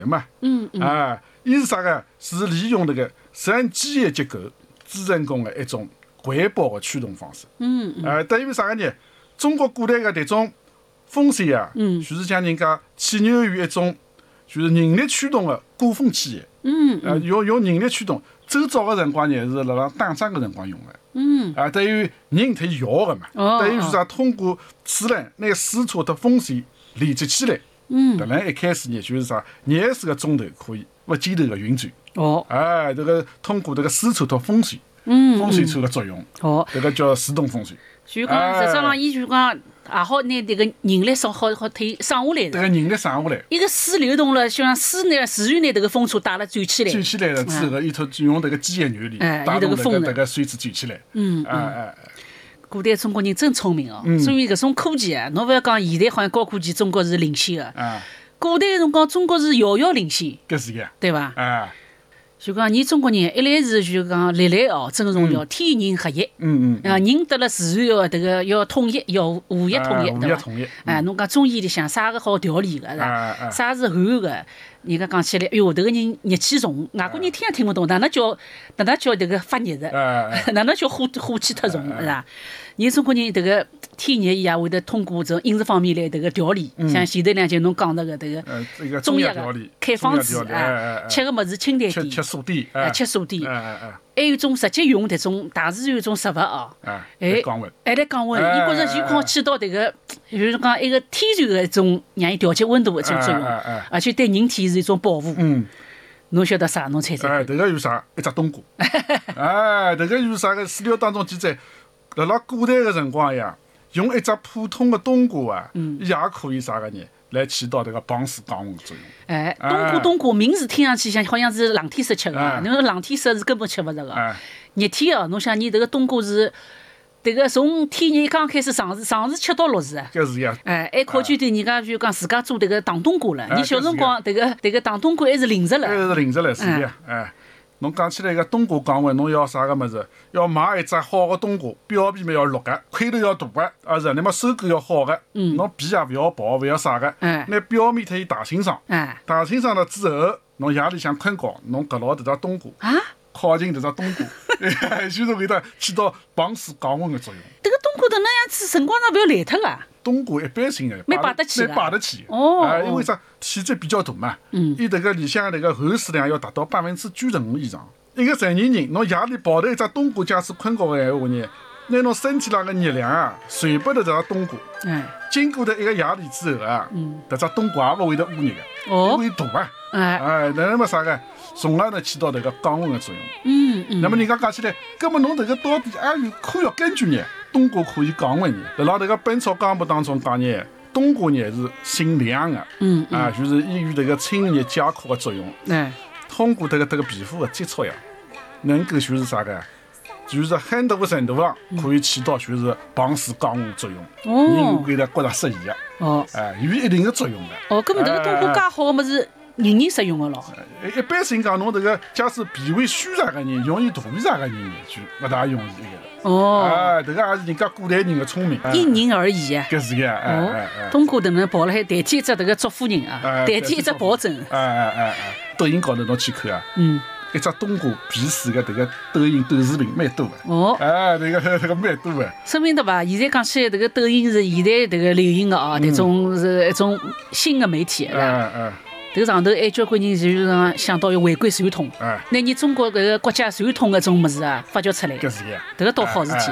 嘛。伊是啥个？是利用那个自然基业结构主人公的一种环保的驱动方式。等于啥个呢？中国古代的这种风险啊，就是讲人家起源于一种就是人力驱动的高峰企业。用人力驱动，最早的辰光呢是辣辣打仗的辰光用的。等于人可以摇的嘛。等于是啥？通过齿轮拿水车和风扇连接起来。搿能一开始呢，就是啥，24个钟头可以勿间断的运转。这个通过这个水车和风扇，风扇车的作用。这个叫自动风扇。 就讲实质上，伊就讲也好拿这个人力好推省下来的。 这个人力省下来。 一个水流动了，像水呢，自然拿这个风车带了转起来。 转起来了之后，伊就用这个机械原理带动这个水子转起来。 古代中国人真聪明哦，所以搿种科技啊，侬勿要讲现代好像高科技中国是领先的。古代辰光中国是遥遥领先。 搿是个。 对伐？就讲你中国人一来是就讲历来哦真重要，天人合一。人得了自然要这个要统一，要互一统一，对伐？侬讲中医里向啥个好调理个是吧？啥是寒个？人家讲起来，哎哟，这个人热气重，外国人听也听不懂，哪能叫这个发热的？哪能叫火气太重是吧？人中国人这个天热伊也会得通过这种饮食方面来这个调理，像前头两集侬讲那个这个中药的开方子吃个物事清淡点， 吃素点， 吃素点。还有种直接用这种大自然种食物哦，还来降温，伊觉着就靠起到这个，就是讲一个天然的一种让伊调节温度的这种作用，而且对人体是一种保护。侬晓得啥？侬猜猜？ 这个有啥？一只冬瓜。这个有啥个史料当中记载，辣辣古代的辰光呀，用一只普通的冬瓜啊，也可以啥个呢？来起到这个防暑降温的作用。 冬瓜名字听上去像好像是冷天时吃的，侬说冷天时是根本吃勿着的。热天哦，侬想你这个冬瓜是这个从天热刚开始上市吃到落市啊。 搿是呀。 还考究点人家就讲自家做这个糖冬瓜了。你小辰光这个糖冬瓜还是淋着了。 还是淋着了，是的。侬讲起来个冬瓜降温，侬要啥个物事？要买一只好的冬瓜，表皮嘛要绿个，块头要大个，那么手感要好个。侬皮也勿要薄，勿要啥个。拿表面推打清爽。打清爽了之后，侬夜里向困觉，侬搿牢迭只冬瓜。靠近迭只冬瓜，就是为了起到防暑降温的作用。 这个冬瓜的那样子辰光长勿要烂脱啊。 冬瓜一般性的， 蛮摆得起。 因为啥？体积比较大嘛。伊迭个里向迭个含水量要达到95%以上。一个成年人，侬夜里抱头一只冬瓜，假使困觉的闲话呢，拿侬身体上的热量啊传拨到这只冬瓜。经过了一个夜里之后啊，迭只冬瓜也勿会得捂热个，会大啊。那么啥个？从而呢起到迭个降温的作用。那么人家讲起来，搿么侬迭个到底还有科学根据呢？冬瓜可以降温呢？辣辣迭个《本草纲目》当中讲呢，冬瓜呢是性凉的。就是伊有迭个清热解渴的作用。通过迭个皮肤的接触呀，能够就是啥个？就是很大的程度上可以起到就是防暑降温的作用。人会得觉着适宜的。有一定的作用的。 搿么迭个冬瓜介好个物事。人人适用的咯。 一般性讲，侬这个假使脾胃虚弱的人，容易肚皮胀的人就勿大容易这个。这个也是人家古代人的聪明。 因人而异啊。 搿是个。 冬瓜能跑了，还代替一只这个祝福人啊，代替一只保证。 抖音高头侬去看啊。一只冬瓜皮水的这个抖音短视频蛮多的。这个蛮多的。 说明对吧？现在讲起来，这个抖音是现在这个流行的啊，这种是一种新的媒体。这个上头还交关人就是讲想到要回归传统，拿你中国搿个国家传统的这种物事啊发掘出来，这个倒好事体。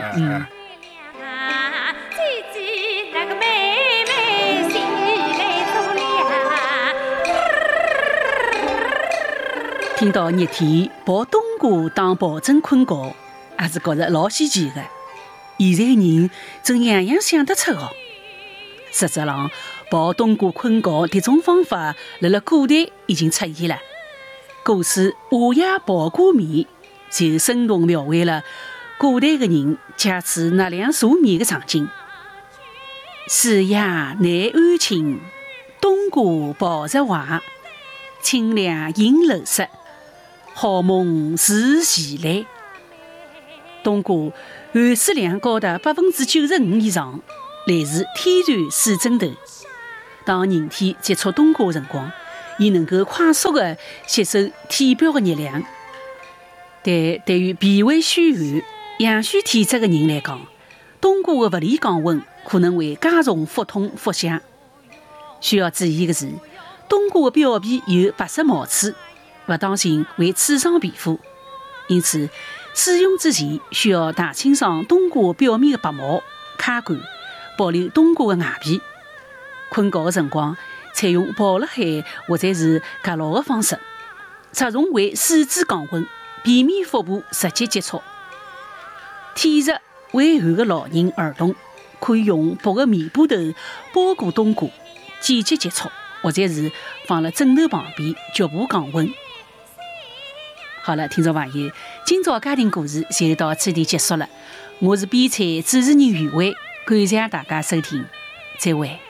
听到热天抱冬瓜当抱枕困觉，也是觉着老稀奇的。现在人真样样想得出哦。实质上，抱冬瓜困觉迭种方法，辣古代已经出现了。故事《夏夜抱瓜眠》就生动描绘了古代的人借此纳凉助眠的场景。暑夜难安寝，冬瓜抱着怀，清凉引楼室，好梦自前来。冬瓜含水量高达95%以上，来自天然水蒸头。当人体接触冬瓜的辰光， 伊能够快速地吸收体表的热量。但对于脾胃虚寒、阳虚体质的人来讲，冬瓜的物理降温可能会加重腹痛、腹泻。需要注意的是，冬瓜的表皮有白色毛刺，不当心会刺伤皮肤，因此使用之前需要大清爽冬瓜表面的白毛，揩干，保留冬瓜的外皮。困觉的辰光，采用抱辣海或者是夹牢的方式，着重为四肢降温，避免腹部直接接触。体弱畏寒的老人、儿童可以用薄的棉布头包裹冬瓜，间接接触，或者是放辣枕头旁边，局部降温。好了，听众朋友，今朝家庭故事就到此地结束了。我是边菜主持人余伟，感谢大家收听，再会。